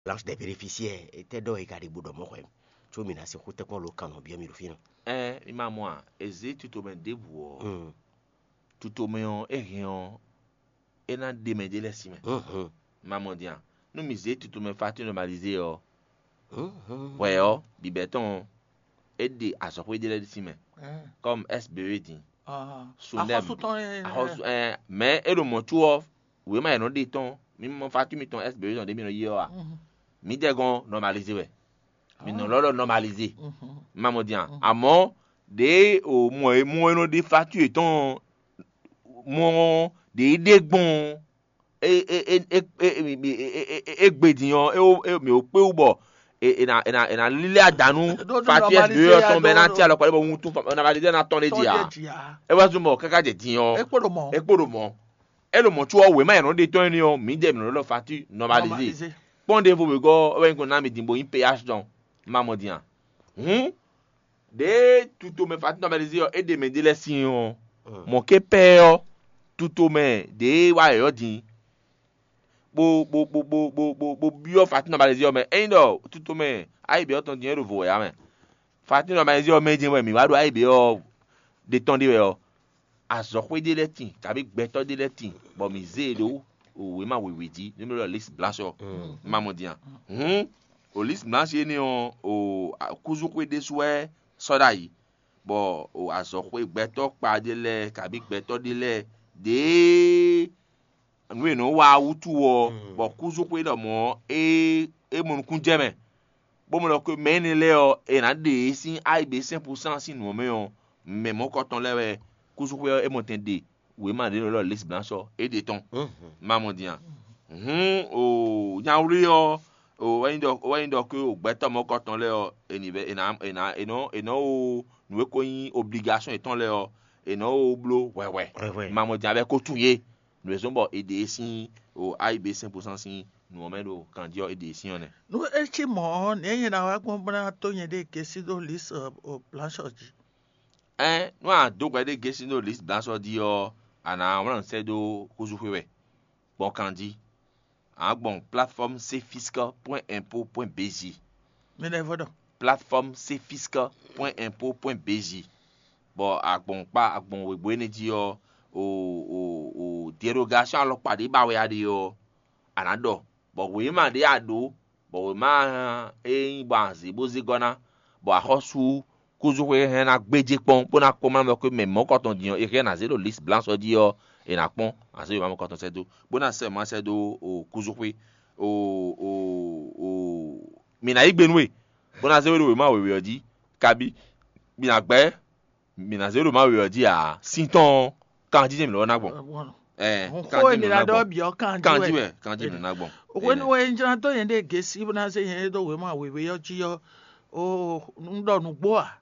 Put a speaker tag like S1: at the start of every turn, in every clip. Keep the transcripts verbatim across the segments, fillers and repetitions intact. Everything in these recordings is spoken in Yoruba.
S1: Blanche des bénéficiaires était dans les caribous de Morem. Tu m'as dit que tu as le canon bien mis le film.
S2: Eh, ima moi, ezi tout men debu. Tout men e rien. E na demede les simen. Maman dia. Nous misé tout men fatu normalisé yo. Ouais yo, bibeton aide à se de les simen. Comme S B E dit.
S3: Ah.
S2: Soundem. Eh, mais et le montuo, oui mais non dit ton, mi mon fatu mi ton S B E dans deux mille yo. Mi degon normalisé ouais. Mi non lolo normalisé. Maman dia. Amon de au moins moins de fatu étant mon de degbon e e e e e gbediyan e mi o pe o bo e na na na lile adanu fatu S B E ton ben anti alo pale bo un tun normalisé na ton de dia e wa zumo kaka je diyan
S3: e podomo
S2: e podomo e lo mo tu o we ma no de ton ni o mi dem no lo fatu normalisé ponde vous me go wen ko na mi dimbo in ph don mamodian hm de tout me fatu normalisé e de me de les signon mon ke peo tout me de wa yo din bo bo bo bo bo bo bo bio fatu normalisé me endo tout me ai be ton dinheiro vo ya me fatu normalisé me din we mi wa do ai be o de ton de we o azokwe de letin tabi gbeto de letin bo mi ze do o we ma we we di ni lo list blanche mamodian hm o list blanche ni o o kuzukwe de soué soda yi bo o azokwe gbeto pa de le tabi gbeto de le de nwe no wa wutu o bo kuzukwe do mo e e mon kun jeme bo mo lo ko meni le o e na de sin ai be cent pour cent sin no me o me mo ko ton le kuzukwe e mo tende we ma de lo list blanche e de ton mamodian hm o nyauri o o wa ndo wa ndo ko gbeto mo ko ton le o eni be ena ena eno eno o nwe ko yin obligation eton le o eno o blo wewe mamodian be ko tuye nous sommes aider si au A I B cinq pour cent si nous on do candidat aider si on est
S3: nous e mo ne na wa ko bana to yen de kesi do list o blanche ji
S2: eh nous a do gwa de kesi do list blanche di o ana on se do kuzufwe bon candidat a bon plateforme cfisca point impôt point b j
S3: me ne vodo
S2: plateforme cfisca point impôt point b j bon a bon pa a bon we bo ne di o o o o dérogation alo pade ba we ade yo anado bo we ma de ado bo we ma e banzi bo zigona bo ahosu kuzu we he na gbeje pon po na ko ma mo ko me mo ko ton diyan e ke na zero list blanche di yo e na pon ase yo ma ko ton se do bo na se ma se do o kuzu we o o o mi na igbenwe bo na zero we ma we we di kabi mi na gbe mi na zero ma we di a sinton kanji mi lo na gbon eh
S3: kanji mi na do bi o kanji
S2: kanji we kanji mi na gbon
S3: when we njana to yen de gesi na se yen do we ma we we yo ji yo o ndo nu gbo a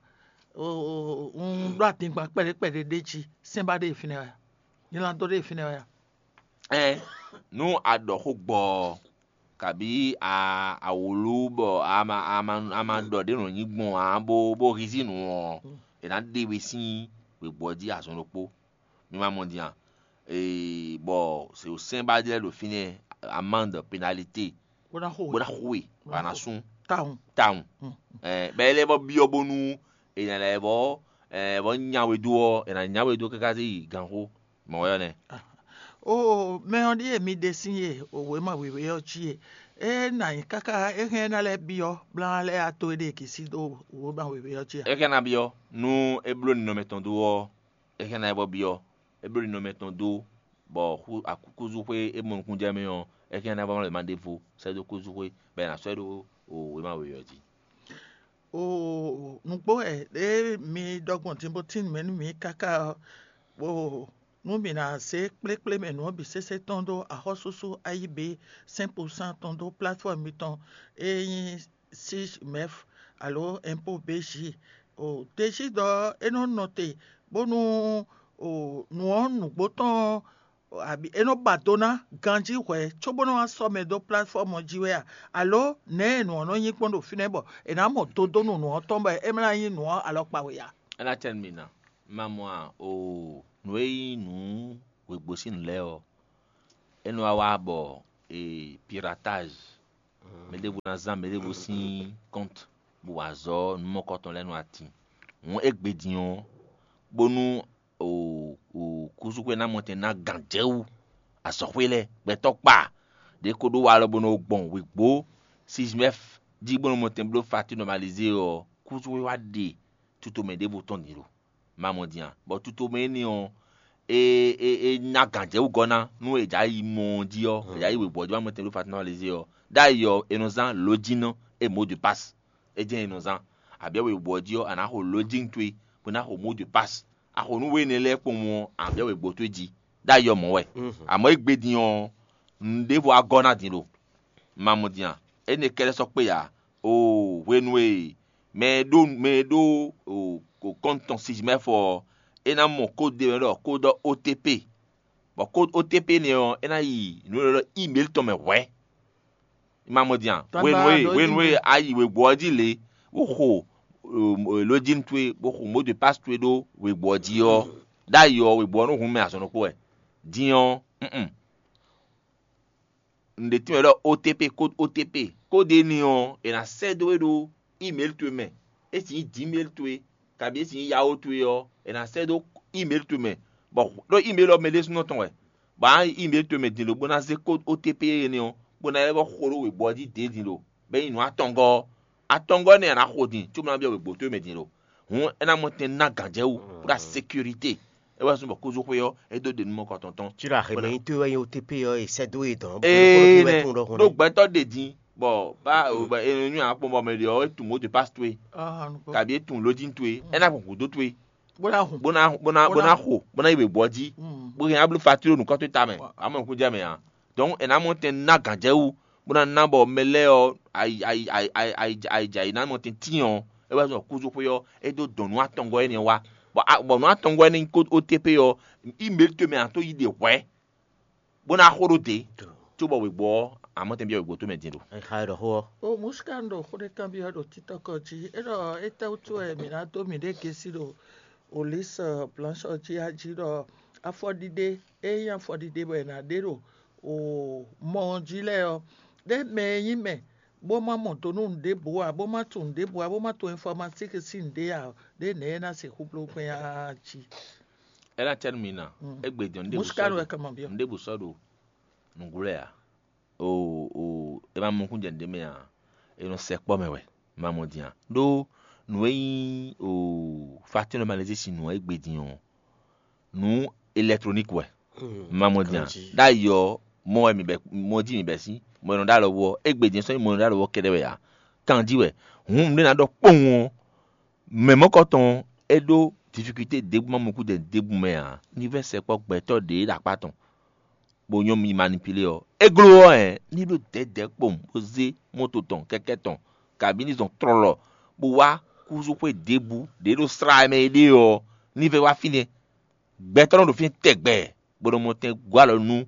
S3: o un do atin pa pere pere de ji simba de fine ya ni lan to de fine ya
S2: eh nu ado ko gbo kabi a awolu bo ama ama ama do de ron yin gbon a bo bo rizinu o e na de we sin we gbo di ason lopo mi ma mon dian et bon c'est au Saint Badel le fini amende pénalité
S3: bona ho
S2: bona oui bana sun
S3: town
S2: town eh be le bo bio bonu e na le bo eh bo nyawe duo e na nyawe duo kaka zi ganho mo yo ne
S3: o me on di mi desinye o we ma we we yo chi e na kaka e he na le bio blan le ato de kisi do o ba we we yo chi
S2: e kana bio nu e blo ni no meton duo e kana bo bio ebri no meton do bo hu akukuzu kwe e mon kunja me yon e ken na ba le mandez-vous c'est do kuzu kwe ben na so do o we ma we yo di
S3: o nu gbo e e mi dogbon timbo tin me mi kaka o nu mi na se ple ple me no bi se se tondo a hosusu A I B cinq pour cent tondo plateforme mi ton e six mef allo impôt B J o deji do e no note bonu o no no boton abi eno batona ganji we chobono asome do platform jiwe alo ne no no yin pon do finebo e na mo to do no no tomba e mra yin no alo pa we ya
S2: ana ten mi na mamwa o no yi nu we gbosin le o eno awa bo e piratage me de bu na zan me de bu si compte bu azo nu mo koton lenu ati won egbedion bonu o o kuzuwe na monte na ganjeu asopwele betokpa de kodo wa lo bono gbon wigbo six neuf di bono monte blo fati normaliser o kuzuwe wa de tuto me de bu ton dilo mamodian bo tuto me ni on e e e na ganjeu gona nu eja yi mondi o eja yi wigbo di monte blo fati normaliser o d'ailleurs enozan lodino e mot de passe e je enozan abia wigbo di o ana ho lodin tui bona ho mot de passe a ho nu we ne le po mo abia wigbo to ji d'ailleurs mo we amo egbedion ndevo agona dilo mamodian ene kele so pe ya o wenwe me do me do o ko konton six me for ena mo code de ro code O T P bo code O T P ni o ena yi no ro email to me we mamodian wenwe wenwe ayi we gboji le wo ho login twe wo ho mot de passe twe do we gboji o d'ailleurs we gbo no hu me aso no ko e dion mm nde ti ro O T P code O T P code ni on e na sedo do email to me e ti email to e kabi si ya o to yo e na sedo email to me bon do email o me les no ton we ba email to me di lo bona se code O T P ni on bona e bo khoro we body de di lo be inu atongo atongo ni na khodin tu na bi we bo to me di lo hun e na mo ten na ganje ou pour la sécurité e wa so bo ko zo ko yo e do de mo ko tonton
S1: tu la remen tu O T P yo e sedo e don
S2: e do gbe to de din bo ba o ba enu apo mo me yo e tu mo de passe tu e
S3: ah
S2: kabi e tu login tu e e na ko do tu e
S3: bona hu
S2: bona bona bona ho bona ibe body bo yan blu fatiro nu ko to ta me amon ku je me yan donc e na mo ten na ganje ou bona na bo mele o ai ai ai ai ai ai jai na mo ten tion e wa so ku zo ko yo e do donu atongo e ni wa bo bo no atongo ni code O T P yo email to me ato yi de we bona khoro de to bo we bo amote bi we go to me din do
S1: e kharo ho
S3: o muskando khore cambio do titoko ji ero eta utu e minato mi de kesiro o lisa planche oji ajiro afodide e yan fodide bo na dero o monjile o de me yin me bo ma mo to nu de bo a bo ma tun de bo a bo ma to informatique sin de a de ne na se kuplo pe a ji
S2: era termina egbedion de
S3: muskando e kama bio
S2: nde bu sodo ngure ya o o e ma mo kunje de me a e no se po mewe mamodian do nu yi o fati normalisation nu egbedion nu électronique we mamodian d'ailleurs mo mi be mo di mi be si mo no da lowo egbedion so mo no da lowo kede we ya kan di we hun le na do pon me mo koton edo difficulté débou mo ku de débou me a niveau se po gbe to de la paton bo yon mi manipuler o eglo eh ni do dede pom oze moto ton keke ton cabine don trolo bo wa kuzu pe débou de do stra me de o niveau wa fini gbe ton do fin tegbe bo do mo ten gwalo nu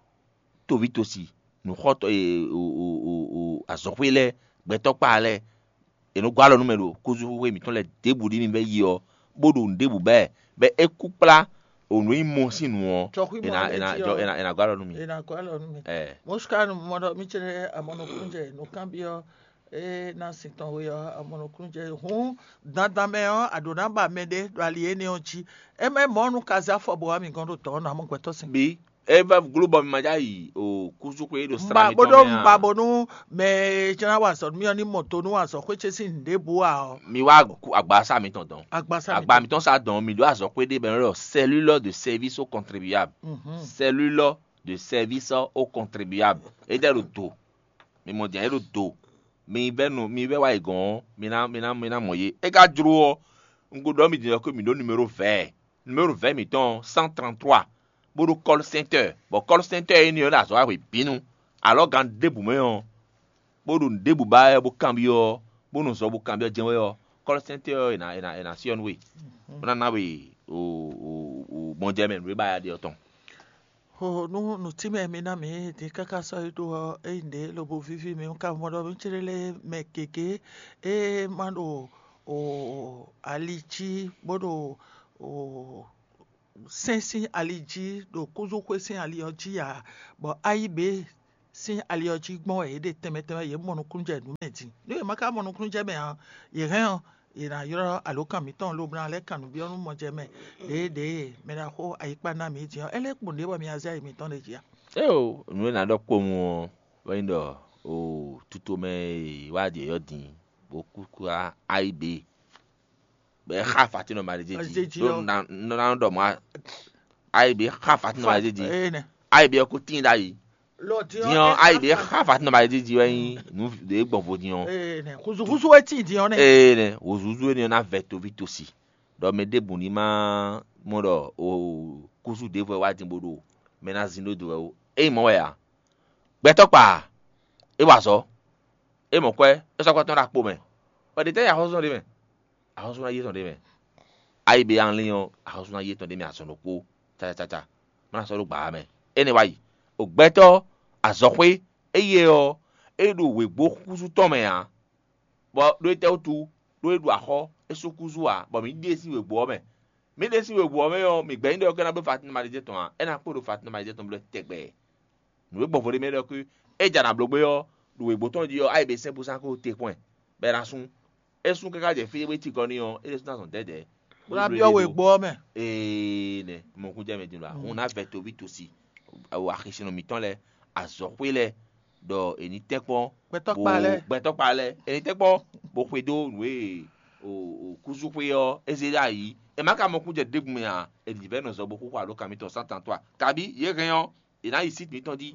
S2: to vitosi nu khoto e o o o azopele gbe to pa le e no gwalo nu me do kuzu we mi ton le débou di mi be yi o bodo ndebu be be ekupla onu imo sinu ina ina jo ina ina gwalo numi
S3: ina gwalo numi
S2: eh
S3: muskano modo michere amono kunje no cambio e na siton we amono kunje hu dadame o adona ba mede do aliene onchi e me mo nu kaza fo bo ami gondo to na mo gbeto sin
S2: bi eva global majai o kuzuko edo
S3: strami to me bodo mbabo nu me jana wa so mi oni moto nu wa so kweche sin debu a
S2: mi wa agbasa mi tonton
S3: agbasa
S2: agba mi ton sa don mi do aso pe de ben ro cellule de service au contribuable cellule de service au contribuable e de do mi mo dia ero do mi be no mi be wa igon mi na mi na mi na moye e ga juru o ngodo mi di ko mi do numéro vingt numéro vingt mi ton cent trente-trois bodo call center bo call center ni o da so awe binu alors gan debu me on bodo debu ba e bo cambio bono so bo cambio jenwe yo call center ina ina ina sion we bona na we o o o bon jemen we ba ya de oton
S3: ho no no time mi na mi de kaka so do e inde lo bo vivi mi ka mo do chirele me keke e mando o alichi bodo o sensi aliji do kuzu kwesi ali oji ya bo aibe si alioji gbon e de temeteme ye monukunje nu meti ni maka monukunje me han ye ran ina yoro alokan mi ton lo bran le kanu bi onu moje me de de me da ho ayipa na mi ti ele pon de bo mi azai mi ton de jia
S2: e o nu na do ko mu wendo o tuto me wa de yo din bo kukua aibe be ha fati no ma de ji do na na do ma aibe ha fati no ma de ji aibe ko tin da yi dion aibe ha fati no ma de ji wen nu de gbon fo dion
S3: eh ne kuzu kuzu e ti dion ne
S2: eh ne ozuzu ni na veto vitosi do me de buni ma mo do o kuzu de vo wa din bodo me na zin do do e mo ya gbeto pa e wa so e mo kwe e so kwa ton ra po me o de te ya ho so de me a ho so na ye ton de me aibe an lion a ho so na ye ton de me aso no po cha cha cha ma na so lo gba me anyway o gbeto azokwe eye o e do we gbo kuzu to me ya bo do te otu do edu aho eso kuzu a bo mi de si we gbo me mi de si we gbo me yo mi gbe ndo ke na be fatin ma de ton a e na po do fatin ma de ton blo tegbe nu we gbo fo de me do ku e ja na blo gbe yo do we gbo ton di yo aibe cinq pour cent ko te point be na sun e sun ke ka je fi we ti kan ni yo e de sun na son dede
S3: bra bi o we gbo me
S2: eh ne mo ku je me din la on a veto vite aussi o akhisino mi ton le azokwe le do eni tekpon
S3: Betok pale
S2: betok pale eni tekpon bo kwedo we o kuzu kwe yo ezela yi e maka mo kunje degme ya e dive no zo bo ku kwa lo kamito cent trente-trois kabi ye rien e na ici mi ton di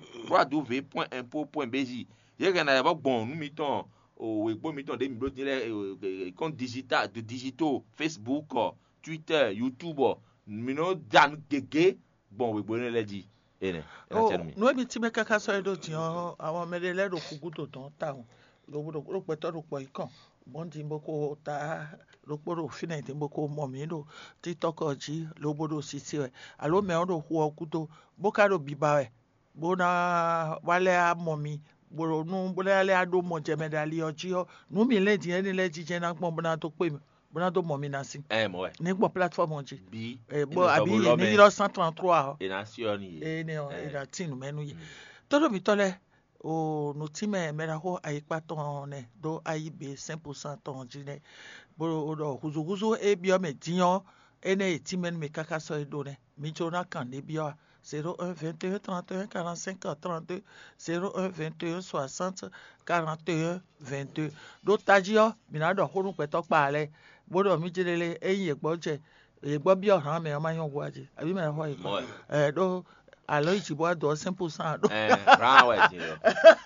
S2: w point impôt point b j ye rien na bo bon nu mi ton o we gbo mi ton de mi do din le compte digital de digitaux Facebook Twitter YouTube mi no dan gege bon we gbo ne le di ene
S3: oh no bi ti me kaka so edo ti o awon mede le ro kugu to ton ta o lo bo ro pe to ro po ikan bon ti mo ko ta ro po ro fina ti mo ko mo mi do TikTok ji lo bo do sisi e alo me ro hu oku to bo ka ro bi ba e bo na wale a mo mi bo ro nu bo le ado mo je medali oji o nu mi le ti eni le ji je na pon bo na to pe mi bona do mo mi na si
S2: eh mo we
S3: ni gbo platform onji
S2: bi
S3: eh bo abi ni cent trente-trois
S2: e na si oni
S3: e ni o e da tin menu ye todo mi tole o no ti me me ra ho ayipa ton ne do aibe cinq pour cent ton ji ne bo do huzu huzu e bi o me dion e ne ti men me kaka so e do ne mi jona kan ne bi o zéro un vingt et un trente et un quarante-cinq trente-deux zéro un vingt et un soixante quarante et un vingt-deux do tajio mi na do horun pe to pa le bodo mi jelele eyin egbo je egbo bi oran me o ma yan wo aje abi me ho ipo eh do alo ichibo do cinq pour cent do
S2: eh ran we ti yo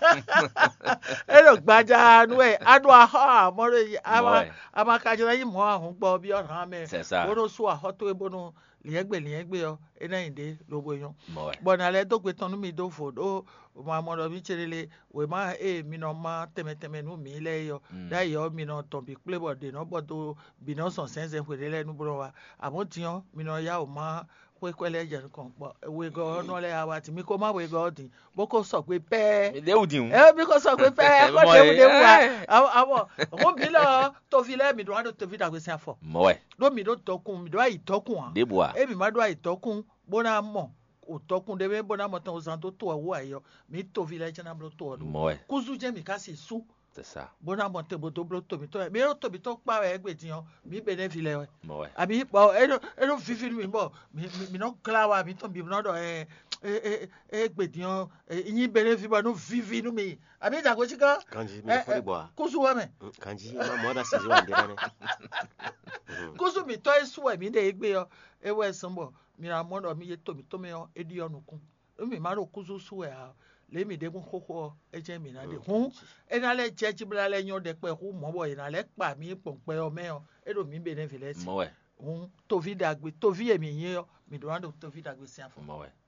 S3: e lo gbaja nu e adu aha mo re ama ama ka jira yin mo ahun gbo bi oran me bodo so aho to ebonu liegbe liegbe o ena inde lobo yan bona le do gbe tonu mi do fo do ma mo do mi cherele we ma e mi no ma teme teme nu mi le yo da yo mi no ton bi play body no bodo bi no son sense we le nu bro wa amotian mi no ya o ma we kwele je kan po we go no le awa ti mi ko ma we go din bo ko so pe pe
S2: mi de udin
S3: e mi ko so pe pe ko de de wa awo o mi lo to fi le mi do do to fi da gbe se afo
S2: mo we
S3: do mi do tokun mi do ayi tokun an
S2: de boa
S3: e mi ma do ayi tokun bona mo o tokun de be bona mo tan o san to to wo ayo mi to fi le je na blo to do kuzu je mi ka si su
S2: c'est ça
S3: bona mo te bo do blo to mi to mi o to bi to pa we gbe ti yan mi be ne fi le we
S2: mo we
S3: abi po e do e do fi fi mi bo mi mi no klawa mi to bi no do e e e gbe ti yan yin be ne fi bo no fi fi nu mi abi ja ko si kan
S1: kanji mi fo bo
S3: kuzu wa me
S1: kanji ma mo da si wa de ne
S3: kuzu mi to esu e mi de gbe yo e we sun bo mi ra mo do mi ye to mi to me yo e di onukun mi ma ro kuzu su e ha le mi de gun koko e je mi na de hun e na le je jibla le yan de pe hu mo bo ina le pa mi ponpe o me o e do mi be ne fi le ti
S2: mo we
S3: hun to vi dagbe to vi e mi yin yo mi do ran do to vi dagbe si afo
S2: mo we